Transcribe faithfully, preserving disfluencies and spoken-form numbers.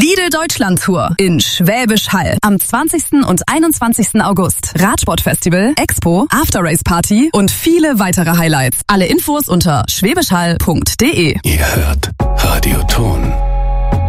Lidl Deutschland Tour in Schwäbisch Hall am zwanzigsten und einundzwanzigsten August. Radsportfestival, Expo, After-Race Party und viele weitere Highlights. Alle Infos unter schwäbischhall punkt de. Ihr hört Radio Ton.